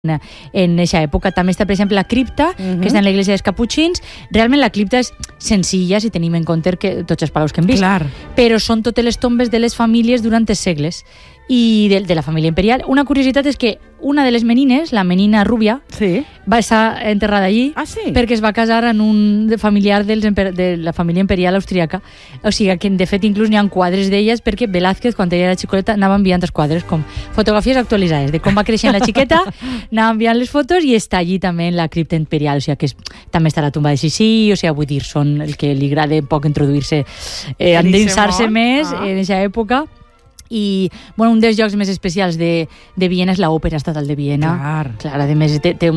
en aquesta època. També està, per exemple, la cripta, que està en l'església dels Caputxins. Realment la cripta és senzilla, si tenim en compte que tots els palaus que hem vist. Clar. Però són totes les tombes de les famílies durant els segles i de la família imperial. Una curiositat és que una de les menines, la menina rubia, Sí. va estar enterrada allí perquè es va casar en un familiar de la família imperial austríaca. O sigui que, de fet, inclús n'hi ha quadres d'elles perquè Velázquez, quan ella era xicoleta, anava enviant els quadres com fotografies actualitzades de com va creixent la xiqueta, anava enviant les fotos i està allí també en la cripta imperial. O sigui que també està la tumba de Sissi, o sigui, vull dir, són el que li agrada un poc introduir-se, endinsar-se més en aquesta època. I bueno, un dels llocs més especials de Viena és l'Òpera Estatal de Viena. Clar, a més,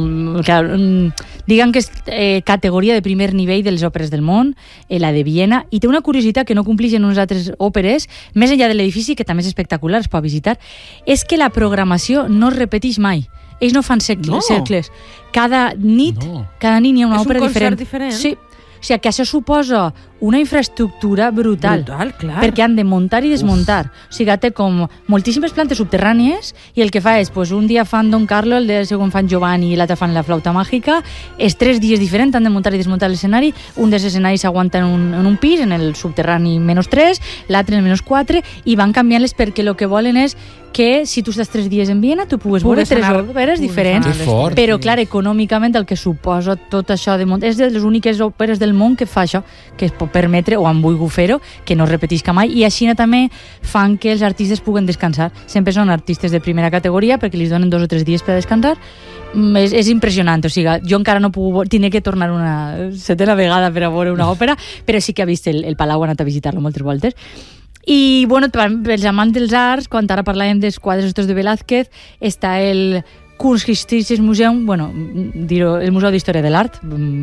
diguem que és categoria de primer nivell de les òperes del món, la de Viena, i té una curiositat que no compleixen unes altres òperes, més enllà de l'edifici, que també és espectacular, es pot visitar, és que la programació no es repeteix mai. Ells no fan cercles. Cada nit hi ha una òpera diferent. És un concert diferent? Sí. O sigui, que això suposa una infraestructura brutal. Clar. Perquè han de muntar i desmuntar. O sigui, té com moltíssimes plantes subterrànies i el que fa és, un dia fan Don Carlo, el dia següent fan Giovanni i l'altre fan la flauta màgica. És 3 dies diferents, han de muntar i desmuntar l'escenari. Un dels escenaris s'aguanta en un pis, en el subterrani -3, l'altre en -4, i van canviant-les perquè el que volen és que si tu estàs 3 dies en Viena, tu pugues veure 3 òperes diferents. Però, clar, econòmicament el que suposa tot això de muntar és de les úniques òperes del món que fa això, que es pot permetre, o han volgut fer-ho, que no es repetisca mai, i així també fan que els artistes puguen descansar. Sempre són artistes de primera categoria perquè li donen 2 o 3 dies per descansar. És impressionant, o sigui, jo encara no puc, tindré que tornar una 7a vegada per a veure una òpera, però sí que he vist el Palau, he anat a visitar-lo moltes voltes. I, bueno, pels amants dels arts, quan ara parlàvem dels quadres de Velázquez, està el Kunsthistorisches Museum, bueno, dir-ho, el Museu d'Història de l'Art,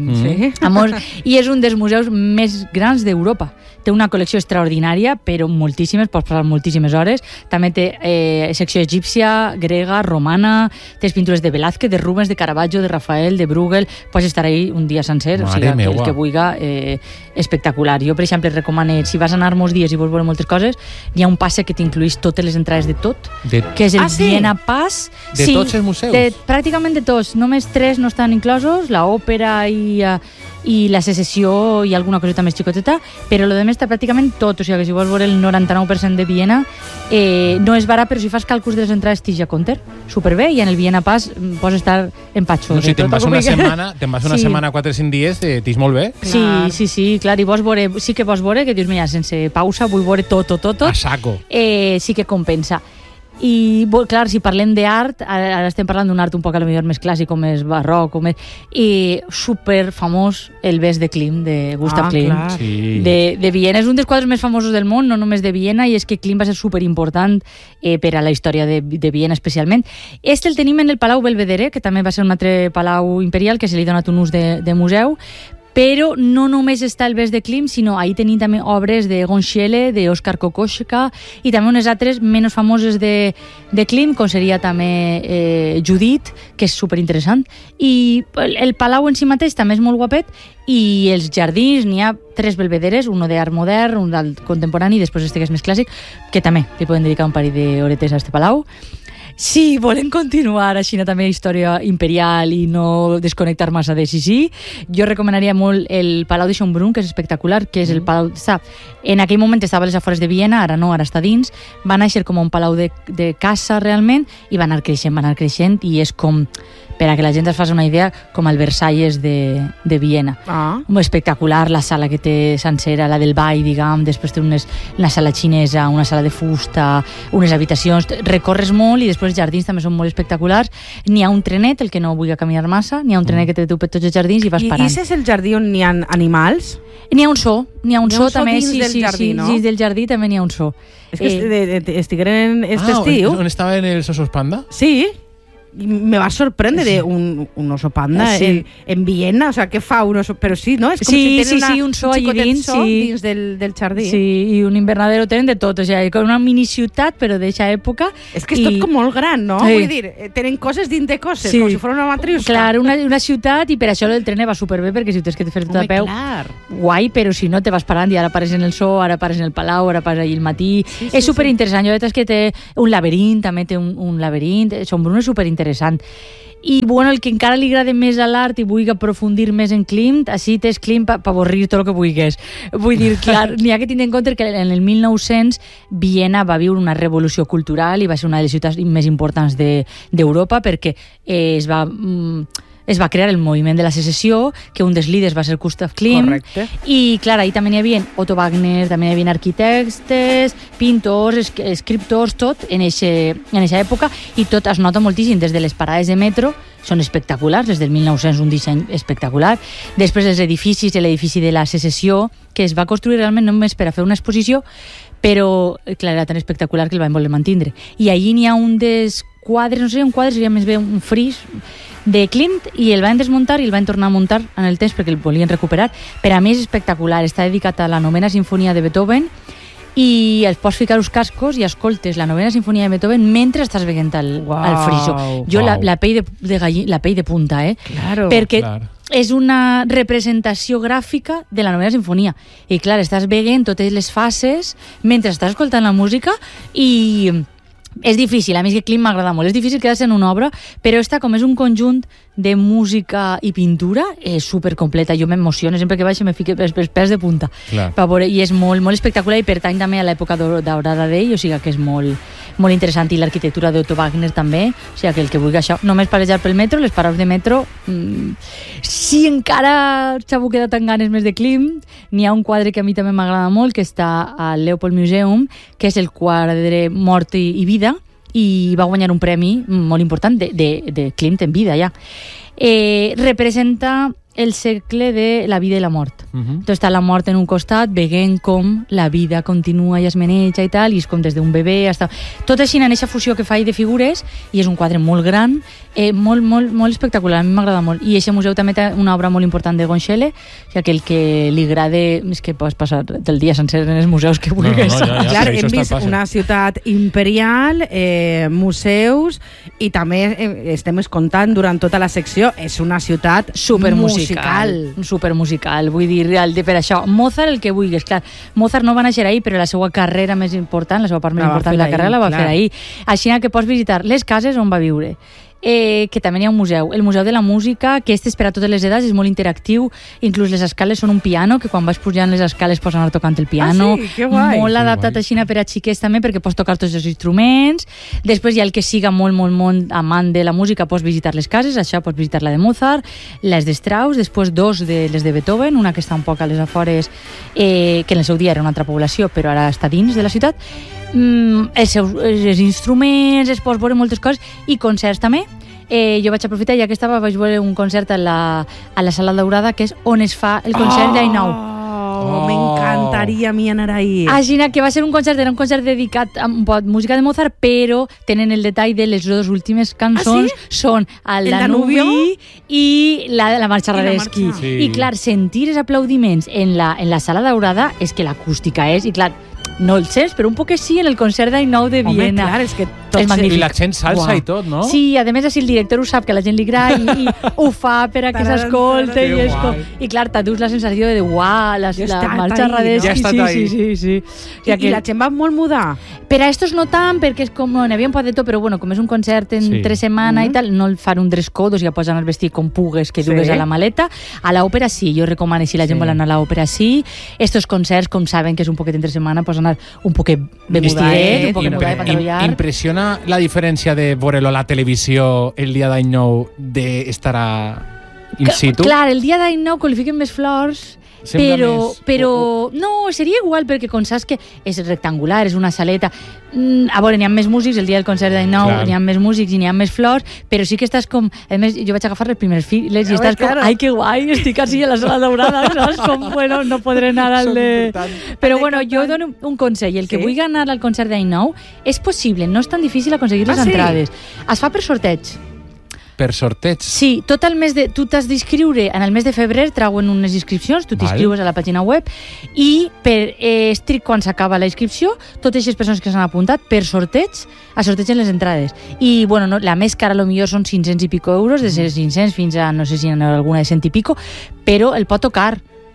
i és un dels museus més grans d'Europa. Té una col·lecció extraordinària, però moltíssimes, pots passar moltíssimes hores. També té secció egípcia, grega, romana, té pintures de Velázquez, de Rubens, de Caravaggio, de Rafael, de Bruegel. Pots estar ahí un dia sencer, o sigui, el que vulgui, espectacular. Jo, per exemple, recomano, si vas anar molts dies i vols veure moltes coses, hi ha un passe que t'incluïs totes les entrades de tot, que és el Viena Pass. De tots els museus? Pràcticament de tots. Només 3 no estan inclosos, l'òpera i la secessió i alguna coseta més xicoteta, però el demés està pràcticament tot, o sigui que si vols veure el 99% de Viena no és barat, però si fas càlculs de les entrades t'hi ja compter, superbé, i en el Viena Pass pots estar en patxo. No, si te'n vas una setmana 4 o 5 dies, t'his molt bé. Sí, clar, i vols veure, sí que vols veure, que dius, mira, sense pausa, vull veure tot. A saco. Sí que compensa. I, clar, si parlem d'art, ara estem parlant d'un art un poc a lo millor més clàssic, com és barroc, i super famós el Bes de Klim, de Gustav Klim, de Viena. És un dels quadres més famosos del món, no només de Viena, i és que Klim va ser superimportant per a la història de Viena especialment. El tenim en el Palau Belvedere, que també va ser un altre palau imperial, que se li ha donat un ús de museu, però no només està el Bes de Klim, sinó ahí tenim també obres de Egon Schiele, d'Oskar Kokoschka, i també unes altres menys famoses de Klim, com seria també Judit, que és superinteressant. I el palau en si mateix també és molt guapet, i els jardins, n'hi ha 3 belvederes, un d'art modern, un d'art contemporani, i després este que és més clàssic, que també li podem dedicar un parell d'horetes a este palau. Si volen continuar així també història imperial i no desconnectar massa de Sissi, jo recomanaria molt el Palau de Schönbrunn, que és espectacular, que és el palau... En aquell moment estava a les afores de Viena, ara no, ara està dins. Va néixer com un palau de caça realment i va anar creixent, i és com, per a que la gent es faci una idea, com el Versalles de Viena. Espectacular, la sala que té sencera, la del ball, diguem, després té una sala xinesa, una sala de fusta, unes habitacions, recorres molt, i després els jardins també són molt espectaculars. N'hi ha un trenet, el que no vulgui caminar massa, n'hi ha un trenet que té per tots els jardins i vas parant. I és el jardí on n'hi ha animals? N'hi ha un zoo també, dins del jardí, no? Dins del jardí també n'hi ha un zoo. És que estigueren estiu. On estaven els osos panda? Sí. Me va sorprendre un oso panda en Viena, o sea, què fa un oso? Però sí, no? És com si tenen un zoo allí dins del jardí. Sí, i un invernadero tenen de tot, o sigui, com una mini ciutat, però d'eixa època. És que és tot com molt gran, no? Vull dir, tenen coses dins de coses, com si fos una matriusca. Clar, una ciutat, i per això el tren va superbé, perquè si tens que fer tot a peu, guai, però si no te vas parant, i ara pares en el zoo, ara pares en el palau, ara pares allí al matí. És superinteressant. Jo veig que té un laberint, també té un laberint. Schönbrunn és superinteressant. I, bueno, el que encara li agrada més a l'art i vulgui aprofundir més en Klimt, així tens Klimt per avorrir tot el que vulguis. Vull dir, clar, n'hi ha que tenir en compte que en el 1900 Viena va viure una revolució cultural i va ser una de les ciutats més importants d'Europa perquè es va crear el moviment de la secessió, que un dels líders va ser Gustav Klimt. Correcte. I, clar, ahí també hi havia Otto Wagner, també hi havia arquitectes, pintors, escriptors, tot en eixa època, i tot es nota moltíssim, des de les parades de metro, són espectaculars, des del 1900 un disseny espectacular. Després els edificis, l'edifici de la secessió, que es va construir realment només per a fer una exposició, però, clar, era tan espectacular que el van voler mantindre. I allí n'hi ha un dels quadres, no sé, un quadre seria més bé un fris de Klimt, i el van desmuntar i el van tornar a muntar en el temps perquè el volien recuperar. Per a mi és espectacular, està dedicat a la novena sinfonia de Beethoven i els pots ficar els cascos i escoltes la novena sinfonia de Beethoven mentre estàs veient el friso. Jo la pell de punta, Claro. Perquè és una representació gràfica de la novena sinfonia. I clar, estàs veient totes les fases mentre estàs escoltant la música i és difícil, a mi que Klimt m'agrada molt, és difícil quedar-se en una obra, però esta, com és un conjunt de música i pintura, és supercompleta. Jo m'emociono, sempre que vaig me fico els pèls de punta. I és molt, molt espectacular i pertany també a l'època daurada d'ell, o sigui que és molt, molt interessant. I l'arquitectura d'Otto Wagner també, o sigui que el que vulgui això, només passejar pel metro, les parades de metro, si encara s'ha quedat amb ganes més de Klimt, n'hi ha un quadre que a mi també m'agrada molt, que està al Leopold Museum, que és el quadre Mort i vida, i va guanyar un premi molt important de Klimt en vida ja. Representa el cercle de la vida i la mort. Entonces està la mort en un costat, veient com la vida continua i es maneja i tal, i és com des d'un bebè hasta... Tot així en aquesta fusió que fa de figures, i és un quadre molt gran, molt, molt, molt espectacular, a mi m'agrada molt. I aquest museu també té una obra molt important de Gonchele, o sigui que el que li agrada és que pots passar el dia sencer en els museus que vulguis. Clar, hem vist una ciutat imperial, museus, i també estem escoltant durant tota la secció, és una ciutat supermusical, vull dir, per això Mozart el que vulguis, clar, Mozart no va néixer ahir, però la seva carrera més important, la seva part més important de la carrera la va fer ahir, així que pots visitar les cases on va viure, que també hi ha un museu, el Museu de la Música, que és per a totes les edats, és molt interactiu, inclús les escales són un piano, que quan vas pujant les escales pots anar tocant el piano, que guai, molt adaptat així per a xiquets també, perquè pots tocar tots els instruments. Després hi ha el que siga molt, molt, molt amant de la música, pots visitar les cases, això pots visitar la de Mozart, les de Strauss, després dos de les de Beethoven, una que està un poc a les afores, que en el seu dia era una altra població, però ara està dins de la ciutat. Els instruments, es pots veure moltes coses, i concerts també. Jo vaig aprofitar, ja que estava, vaig veure un concert a la Sala Daurada, que és on es fa el concert d'Ainou. M'encantaria a mi anar ahí. Així que va ser un concert dedicat a música de Mozart, però tenen el detall de les dues últimes cançons, són el Danubio i la Marxa Radetzky. I clar, sentir els aplaudiments en la Sala Daurada és que l'acústica és, i clar, no el sents, però un poc sí en el concert d'Ainou de Viena. Home, clar, és que tot és magnífic. I la gent salsa i tot, no? Sí, a més, si el director ho sap, que la gent li agrada i ho fa per a que s'escolte. I clar, t'adus la sensació de uau, la Marxa Radetzky. Sí. I la gent va molt mudar? Per a estos no tant, perquè és com, n'hi havia un pot de tot, però bueno, com és un concert entre setmana i tal, no el fan un dress code, o sigui, pots anar vestit com pugues, que dugues a la maleta. A l'òpera sí, jo recomano, si la gent vol anar a l'òpera sí. Estos concerts, com saben que és un poquet entre setmana, pots anar un poquet ben vestidet, un poquet mudat de pantallar. Impressiona la diferència de veure-lo a la televisió el dia d'Ainou d'estar in situ? Clar, el dia d'Ainou qualifiquen més flors, però no, seria igual, perquè com saps que és rectangular, és una saleta, a veure, n'hi ha més músics, el dia del concert d'Ainou n'hi ha més músics i n'hi ha més flors, però sí que estàs com, a més, jo vaig agafar les primeres files i estàs com, ai, que guai, estic així a la Sala Daurada, saps? Com, bueno, no podré anar al de... Però bueno, jo dono un consell, el que vulgui anar al concert d'Ainou, és possible, no és tan difícil aconseguir les entrades. Es fa per sorteig. Per sorteig? Sí, tot el mes tu t'has d'inscriure, en el mes de febrer trauen unes inscripcions, tu t'inscrius a la pàgina web i per estrict quan s'acaba la inscripció, totes les persones que s'han apuntat per sorteig, sortegen les entrades. I bueno, no, la més cara potser són 500 i pico euros, de 500 fins a no sé si en alguna de 100 i pico, però el pot tocar.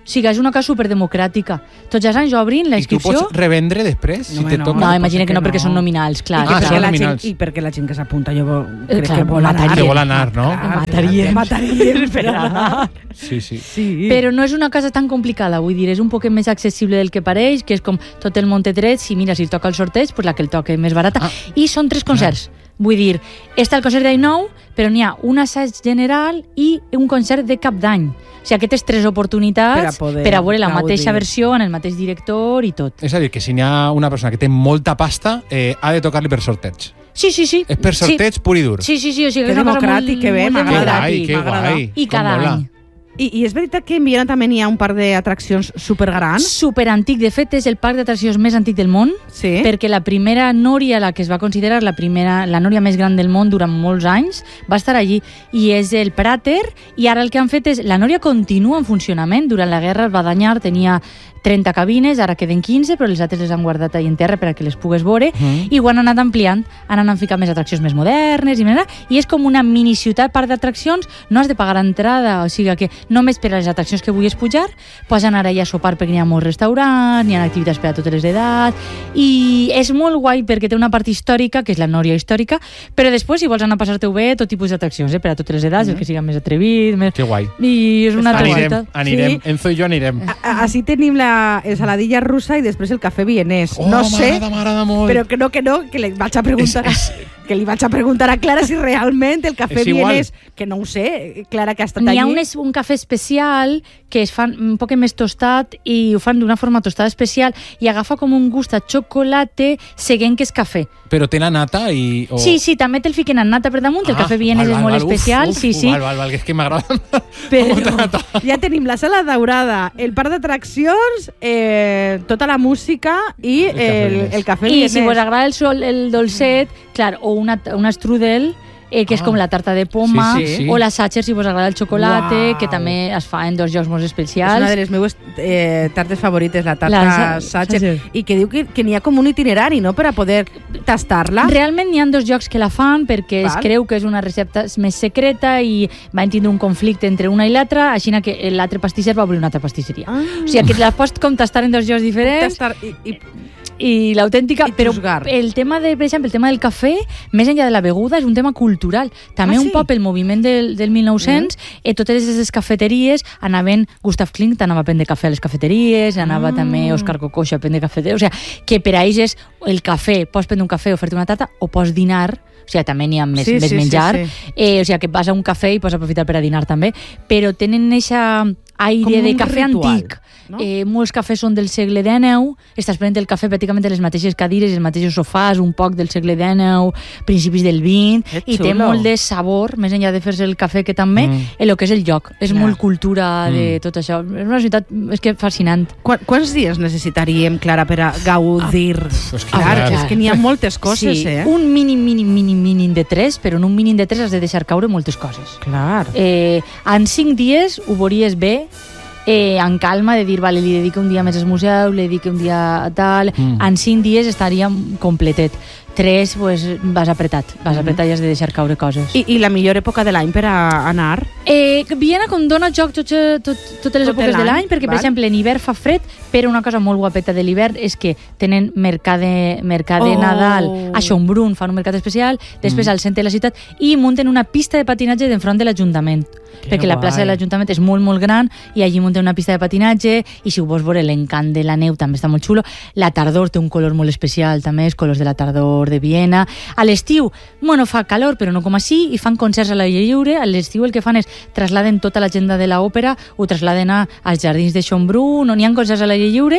O sigui, és una cosa superdemocràtica. Tots els anys obrin la inscripció... I tu pots revendre després? No, imagina que no, perquè són nominals, clar. I perquè la gent que s'apunta, jo crec que vol anar. Que vol anar, no? Mataríem per anar. Sí. Però no és una cosa tan complicada, vull dir, és un poc més accessible del que pareix, que és com tot el Monte 3, si mira, si toca el sorteig, pues la que el toca més barata. I són 3 concerts. Vull dir, està el concert d'any nou, però n'hi ha un assaig general i un concert de cap d'any. O sigui, aquestes 3 oportunitats per a veure la mateixa versió, en el mateix director i tot. És a dir, que si n'hi ha una persona que té molta pasta, ha de tocar-li per sorteig. Sí. És per sorteig pur i dur. Sí, o sigui, que és democràtic, que bé, m'agrada. Que guai. I cada any. I és veritat que en Viena també n'hi ha un parc d'atraccions supergrans? Superantic. De fet, és el parc d'atraccions més antic del món, perquè la primera Nòria, la que es va considerar la Nòria més gran del món durant molts anys, va estar allí. I és el Prater, i ara el que han fet és... La Nòria continua en funcionament. Durant la guerra es va danyar, tenia 30 cabines, ara queden 15, però les altres les han guardat allà en terra per a que les pugues veure, i ho han anat ampliant, han anat ficant més atraccions més modernes, i és com una mini-ciutat, parc d'atraccions, no has de pagar entrada, o sigui que només per a les atraccions que vulguis pujar, pots anar allà a sopar perquè n'hi ha molts restaurants, n'hi ha activitats per a totes les edats, i és molt guai perquè té una part històrica, que és la Nòria històrica, però després, si vols anar a passar-te-ho bé, tot tipus d'atraccions, per a totes les edats, el que siga més atrevit... Que guai. I és una altra ciutat. Anirem, Enzo i jo anirem. Així tenim el saladilla russa i després el cafè vienès. No sé, m'agrada molt. Però que no, que li vaig a preguntar... Que li vaig a preguntar a Clara si realment el cafè vienès, que no ho sé, Clara, que ha estat allí... N'hi ha un cafè especial que es fan un poc més tostat i ho fan d'una forma tostada especial i agafa com un gust a xocolate seguint que és cafè. Però té la nata i... Sí, també te'l fiquen en nata per damunt, el cafè vienès és molt especial. Sí. Val, que és que m'agrada. Ja tenim la sala daurada, el parc d'atraccions, tota la música i el cafè vienès. I si vos agrada el dolcet, clar, o una strudel, que és com la tarta de poma, o la Sacher, si vos agrada el xocolate, que també es fa en 2 llocs molt especials. És una de les meves tartes favorites, la tarta Sacher, i que diu que n'hi ha com un itinerari, no?, per a poder tastar-la. Realment n'hi ha 2 llocs que la fan, perquè es creu que és una recepta més secreta i van tindre un conflicte entre una i l'altra, així que l'altre pastisser va obrir una altra pastisseria. O sigui, que la pots com tastar en 2 llocs diferents. I l'autèntica, però el tema per exemple, el tema del cafè, més enllà de la beguda, és un tema cultural. També un poc el moviment del 1900, totes aquestes cafeteries anaven, Gustav Klimt anava a prendre cafè a les cafeteries, anava també Òscar Cocoxa a prendre cafeteries, o sigui, que per a ells és el cafè, pots prendre un cafè o fer-te una tarta, o pots dinar, o sigui, també n'hi ha més menjar, o sigui, que vas a un cafè i pots aprofitar per a dinar també, però tenen aquesta aire de cafè antic. No? Molts cafès són del segle XIX, estàs prenent el cafè pràcticament de les mateixes cadires, els mateixos sofàs, un poc del segle XIX, principis del XX, i té molt de sabor, més enllà de fer-se el cafè, que també, el que és el lloc. És molt cultura de tot això. És una ciutat fascinant. Quants dies necessitaríem, Clara, per a gaudir? És que n'hi ha moltes coses, Un mínim de 3, però en un mínim de 3 has de deixar caure moltes coses. Clar. En 5 dies ho veuries bé, en calma, de dir, vale, li dedico un dia més al museu, li dedico un dia a tal... En 5 dies estaria completet. 3, pues, vas apretat i has de deixar caure coses. I la millor època de l'any per a anar? Viena com dona joc totes les èpoques de l'any, perquè, per exemple, en hivern fa fred, però una cosa molt guapeta de l'hivern és que tenen mercat de Nadal a Schönbrunn, fan un mercat especial, després al centre de la ciutat, i munten una pista de patinatge d'enfront de l'Ajuntament. Perquè la plaça de l'Ajuntament és molt, molt gran i allí munten una pista de patinatge i si ho vols veure l'encant de la neu també està molt xulo. La tardor té un color molt especial també, els colors de la tardor de Viena. A l'estiu, fa calor però no com així i fan concerts a l'aire lliure. A l'estiu el que fan és trasladen tota l'agenda de l'òpera, ho trasladen als jardins de Schönbrunn, on hi ha concerts a l'aire lliure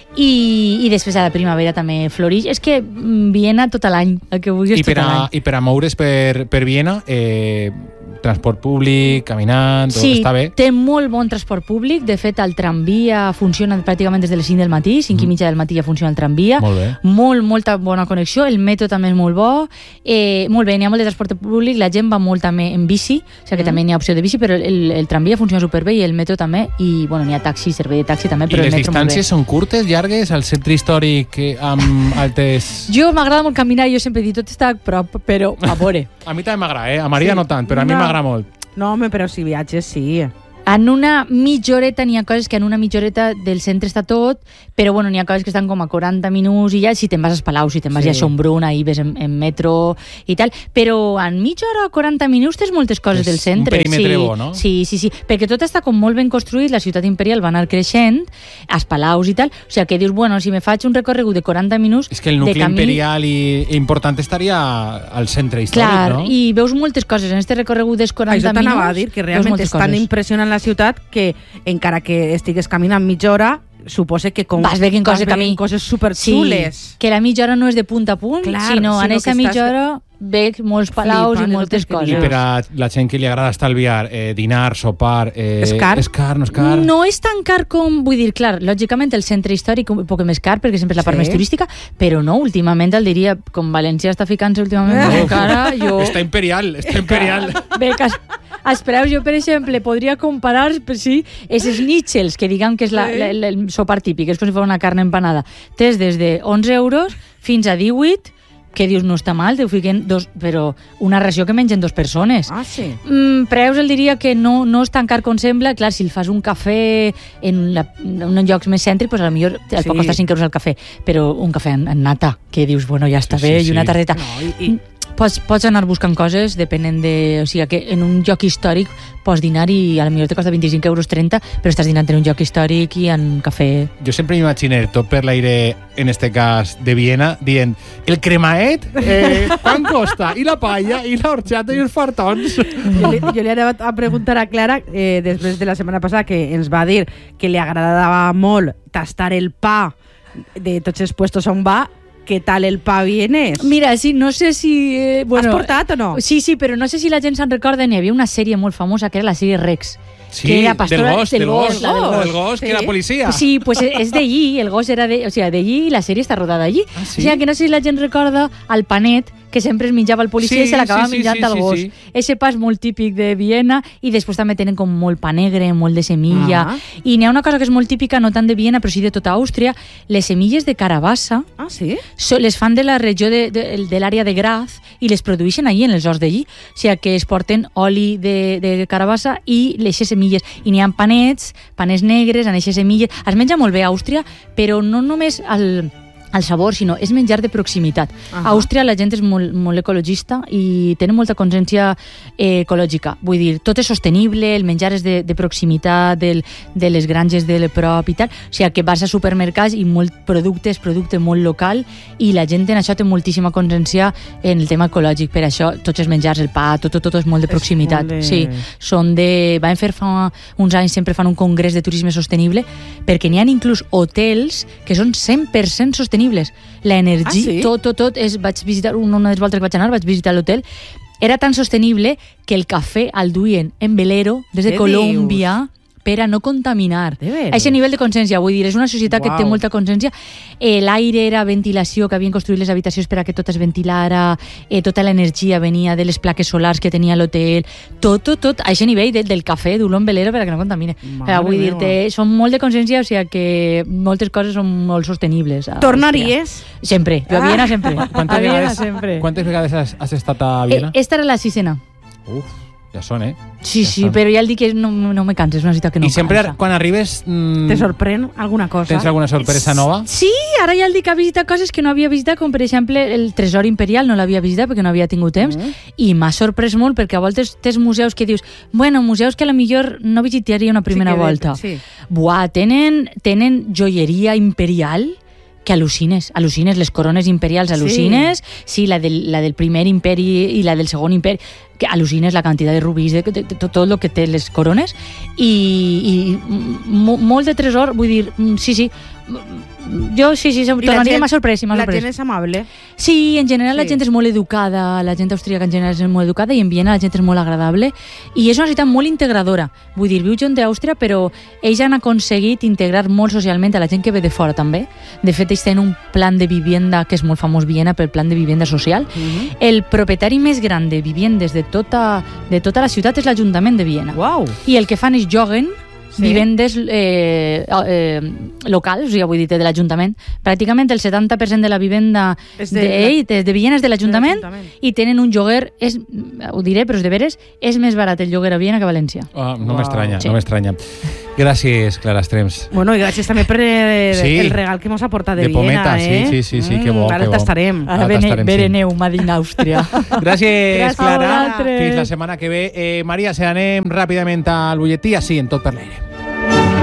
i després a la primavera també florix. És que Viena tot l'any, el que vulguis tot l'any. I per a moure's per Viena, transport públic, caminant, està bé? Sí, té molt bon transport públic. De fet, el tramvia funciona pràcticament des de les 5 del matí, 5 i mitja del matí ja funciona el tramvia. Molt bé. Molta bona connexió. El metro també és molt bo. Molt bé, n'hi ha molt de transport públic. La gent va molt també en bici, o sigui que també n'hi ha opció de bici, però el tramvia funciona superbé i el metro també. I n'hi ha taxi, servei de taxi també, però el metro molt bé. I les distàncies són curtes, llargues, al centre històric amb altes... Jo m'agrada molt caminar, jo sempre he dit tot està a prop, però a veure. A mi també m'agrada, a Maria no tant, però a mi m'agrada molt. No, home, però si viatges sí. En una mitja horeta n'hi ha coses que en una mitja horeta del centre està tot, però bueno, n'hi ha coses que estan com a 40 minuts i ja, si te'n vas a Palau, si te'n vas a Xombruna, ahí ves en metro i tal, però en mitja hora o 40 minuts tens moltes coses del centre. Un perímetre bo, no? Sí, perquè tot està com molt ben construït, la ciutat imperial va anar creixent, als Palaus i tal, o sigui que dius, bueno, si me faig un recorregut de 40 minuts... És que el nucli imperial i important estaria al centre històric, clar, no? I veus moltes coses en este recorregut dels 40 minuts. Això t'anava a dir, que realment és tan impressionant la ciutat que encara que estigues caminant mitja hora, suposa que vas veient coses superxules. Sí, que la mitja hora no és de punt a punt, sinó en aquesta mitja hora veig molts palaus i moltes coses. I per a la gent que li agrada estalviar, dinar, sopar... És car? És car, no és car? No és tan car com... Vull dir, clar, lògicament el centre històric un poc més car, perquè sempre és la part més turística, però no, últimament el diria, com València està ficant-se últimament molt cara, jo... Està imperial. Bé, que espereu, jo, per exemple, podria comparar, sí, els schnitzels, que diguem que és el sopar típic, és com si fos una carn empanada. Tens des de 11 euros fins a 18, que dius, no està mal, te ho fiquen però una ració que mengen 2 persones. Ah, sí? Preus el diria que no és tan car com sembla. Clar, si el fas un cafè en llocs més cèntrics, pues potser et pot costar 5 euros el cafè, però un cafè en nata, que dius, bueno, ja està bé, i una tarreta... No, Pots anar buscant coses depenent de... O sigui, que en un lloc històric pots dinar i a lo millor te costa 25 euros 30, però estàs dinant en un lloc històric i en cafè... Jo sempre m'imagino tot per l'aire, en este cas de Viena, dient el cremaet, quan costa? I la palla, i l'horchata i els fartons. Jo li anava a preguntar a Clara, després de la setmana passada, que ens va dir que li agradava molt tastar el pa de tots els puestos on va. ¿Qué tal el pa vienes? Mira, sí, no sé si... Has portat o no? Sí, però no sé si la gent se'n recorda, n'hi havia una sèrie molt famosa que era la sèrie Rex. Sí, que era pastora, del gos, que era policia. Sí, pues és d'allí, el gos era d'allí i la sèrie està rodada allí. O sigui que no sé si la gent recorda el panet que sempre es menjava el policia i se l'acabava menjant al gos. Ese pa és molt típic de Viena i després també tenen com molt pa negre, molt de semilla. I n'hi ha una cosa que és molt típica, no tant de Viena, però sí de tota Àustria, les semilles de carabassa. Ah, sí? Les fan de la regió de l'àrea de Graz i les produeixen allí, en els horts d'allí. O sigui que es porten oli de carabassa i les semilles. I n'hi ha panets negres, en aquestes semilles. Es menja molt bé a Àustria, però no només el sabor, sinó és menjar de proximitat. A Àustria la gent és molt ecologista i tenen molta consciència ecològica. Vull dir, tot és sostenible, el menjar és de proximitat, de les granges de prop i tal. O sigui que vas a supermercats i producte molt local, i la gent en això té moltíssima consciència en el tema ecològic. Per això tots els menjars, el pa, tot és molt de proximitat. Sí, van fer fa uns anys, sempre fan un congrés de turisme sostenible, perquè n'hi ha inclús hotels que són 100% sostenibles. L'energia, tot és... Vaig visitar, una de les voltes que vaig anar, vaig visitar l'hotel, era tan sostenible que el cafè el duien en velero des de Colòmbia per a no contaminar. A aquest nivell de consciència, vull dir, és una societat que té molta consciència. L'aire era ventilació, que havien construït les habitacions per a que tot es ventilara, tota l'energia venia de les plaques solars que tenia l'hotel, tot, a aquest nivell del cafè, dur-lo en velero per a que no contamine. Vull dir, són molt de consciència, o sigui que moltes coses són molt sostenibles. Tornaries? Sempre, jo a Viena sempre. Quantes vegades has estat a Viena? Esta era la 6ª. Uf. Ja són, Sí, però ja el dic que no me cansa, és una ciutat que no cansa. I sempre, quan arribes... Te sorprèn alguna cosa? Tens alguna sorpresa nova? Sí, ara ja el dic a visitar coses que no havia visitat, com per exemple el Tresor Imperial, no l'havia visitat perquè no havia tingut temps, i m'ha sorprès molt perquè a voltes tens museus que dius, bueno, museus que a lo millor no visitaria una primera volta. Buah, tenen joieria imperial, que al·lucines, les corones imperials al·lucines, sí, la del primer imperi i la del segon imperi, que al·lucines la quantitat de rubís, tot el que té les corones, i molt de tresor, vull dir, sí, jo sí, tornaria, m'ha sorprès. La gent és amable? Sí, en general la gent és molt educada, la gent austríaca en general és molt educada, i en Viena la gent és molt agradable, i és una ciutat molt integradora. Vull dir, viu gent d'Àustria, però ells han aconseguit integrar molt socialment a la gent que ve de fora també. De fet, ells tenen un plan de vivienda que és molt famós Viena pel plan de vivienda social. El propietari més gran de viviendes de tota la ciutat és l'Ajuntament de Viena. Wow. I el que fan és lloguen vivendes locals, o sigui, vull dir, de l'Ajuntament. Pràcticament el 70% de la vivenda de Viena és de l'Ajuntament i tenen un lloguer, ho diré, però és de veres, és més barat el lloguer a Viena que a València. No m'estranya, no m'estranya. Gràcies, Clara Estrems. Bueno, i gràcies també per el regal que mos ha portat de Viena, Sí, que bo. Ara el tastarem. Ara vereneu, Madina, Àustria. Gràcies, Clara. Fins la setmana que ve. Maria, se anem ràpidament al butlletí, així, en Tot per l'aire.